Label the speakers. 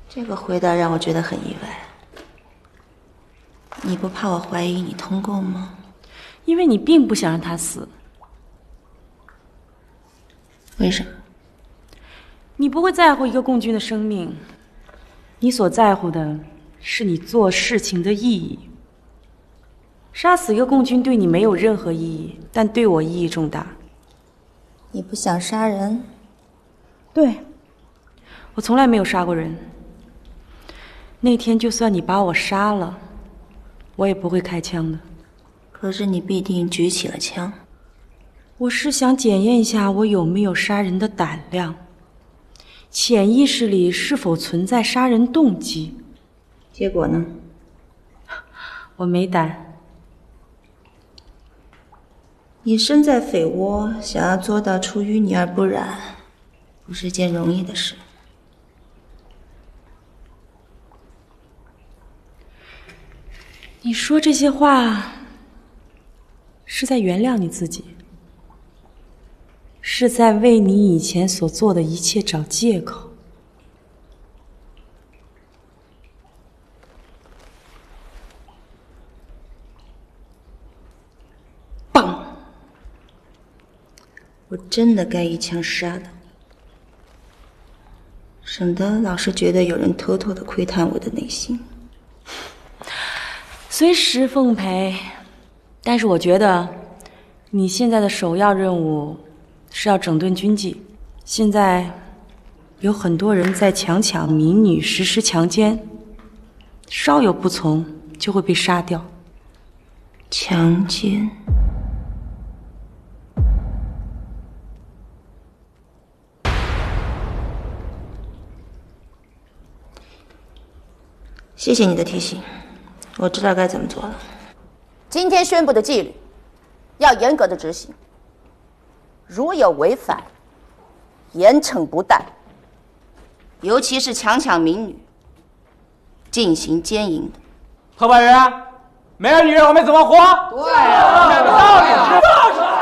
Speaker 1: 这个回答让我觉得很意外。你不怕我怀疑你通共吗？
Speaker 2: 因为你并不想让他死。
Speaker 1: 为什么？
Speaker 2: 你不会在乎一个共军的生命，你所在乎的是你做事情的意义。杀死一个共军对你没有任何意义，但对我意义重大。
Speaker 1: 你不想杀人？
Speaker 2: 对，我从来没有杀过人。那天就算你把我杀了，我也不会开枪的。
Speaker 1: 可是你必定举起了枪。
Speaker 2: 我是想检验一下我有没有杀人的胆量，潜意识里是否存在杀人动机。
Speaker 1: 结果呢？
Speaker 2: 我没胆。
Speaker 1: 你身在匪窝，想要做到出淤泥而不染，不是件容易的事。
Speaker 2: 你说这些话是在原谅你自己，是在为你以前所做的一切找借口。
Speaker 1: 棒！我真的该一枪杀的，省得老是觉得有人偷偷的窥探我的内心。
Speaker 2: 随时奉陪，但是我觉得你现在的首要任务是要整顿军纪。现在有很多人在强抢民女，实施强奸，稍有不从就会被杀掉。
Speaker 1: 强奸？谢谢你的提醒，我知道该怎么做了。
Speaker 3: 今天宣布的纪律要严格的执行，如有违反，严惩不贷。尤其是强抢民女、进行奸淫的。
Speaker 4: 何大人，没了女人我们怎么活？对呀，这个道理知道。